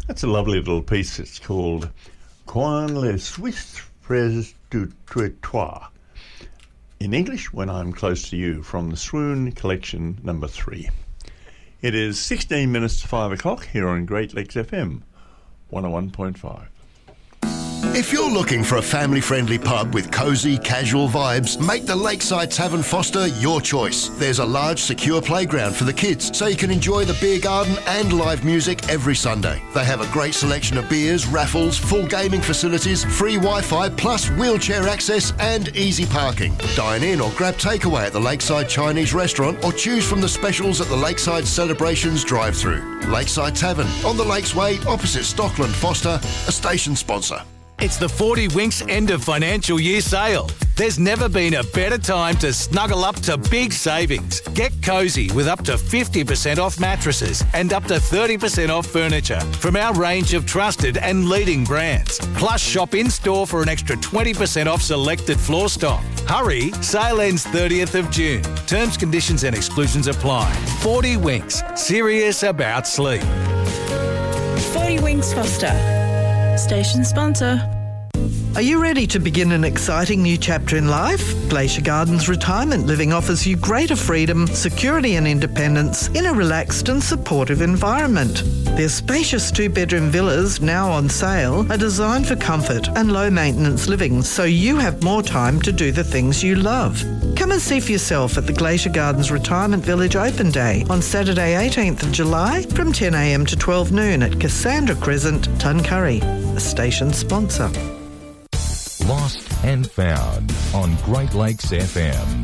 That's a lovely little piece. It's called Quand les Suisses près de toi. In English, When I'm Close to You, from the Swoon Collection number 3. It is 16 minutes to 5 o'clock here on Great Lakes FM 101.5. If you're looking for a family-friendly pub with cosy, casual vibes, make the Lakeside Tavern Foster your choice. There's a large, secure playground for the kids, so you can enjoy the beer garden and live music every Sunday. They have a great selection of beers, raffles, full gaming facilities, free Wi-Fi, plus wheelchair access and easy parking. Dine in or grab takeaway at the Lakeside Chinese restaurant or choose from the specials at the Lakeside Celebrations drive-thru. Lakeside Tavern, on the Lakes Way, opposite Stockland Foster, a station sponsor. It's the 40 Winks end of financial year sale. There's never been a better time to snuggle up to big savings. Get cosy with up to 50% off mattresses and up to 30% off furniture from our range of trusted and leading brands. Plus, shop in-store for an extra 20% off selected floor stock. Hurry, sale ends 30th of June. Terms, conditions and exclusions apply. 40 Winks, serious about sleep. 40 Winks Foster. Station sponsor. Are you ready to begin an exciting new chapter in life? Glacier Gardens Retirement Living offers you greater freedom, security and independence in a relaxed and supportive environment. Their spacious 2-bedroom villas, now on sale, are designed for comfort and low-maintenance living, so you have more time to do the things you love. Come and see for yourself at the Glacier Gardens Retirement Village Open Day on Saturday 18th of July from 10 a.m. to 12 noon at Cassandra Crescent, Tuncurry, a station sponsor. Lost and Found on Great Lakes FM.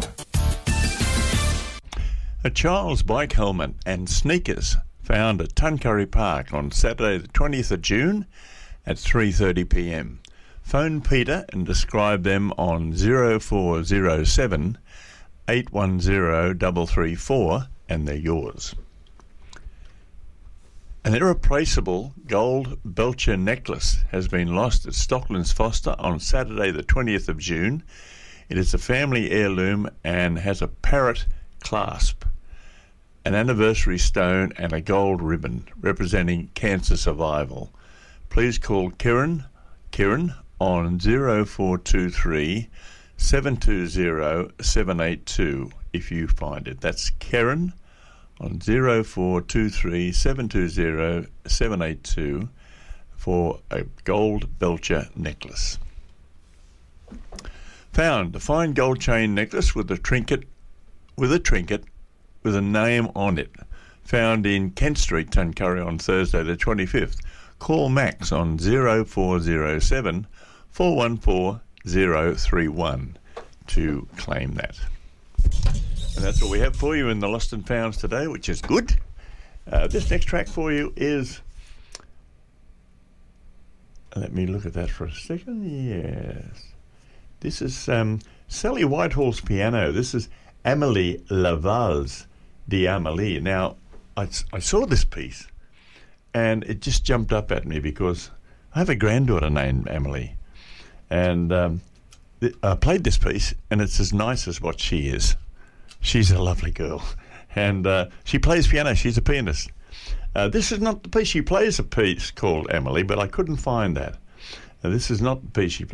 A child's bike helmet and sneakers found at Tuncurry Park on Saturday the 20th of June at 3:30 p.m. Phone Peter and describe them on 0407 810 334 and they're yours. An irreplaceable gold Belcher necklace has been lost at Stocklands Foster on Saturday the 20th of June. It is a family heirloom and has a parrot clasp, an anniversary stone and a gold ribbon representing cancer survival. Please call Kieran on 0423 720 782 if you find it. That's Karen on 0423 720 782 for a gold Belcher necklace. Found a fine gold chain necklace with a trinket with a name on it. Found in Kent Street, Tuncurry on Thursday the 25th. Call Max on 0407 414 031 to claim that. And that's all we have for you in the Lost and Founds today, which is good. This next track for you is... Let me look at that for a second. Yes. This is Sally Whitehall's piano. This is Amélie Laval's d'Amélie. Now, I saw this piece, and it just jumped up at me because I have a granddaughter named Amélie. And I played this piece, and it's as nice as what she is. She's a lovely girl, and she plays piano. She's a pianist. This is not the piece she plays, a piece called Amélie, but I couldn't find that. This is not the piece she plays.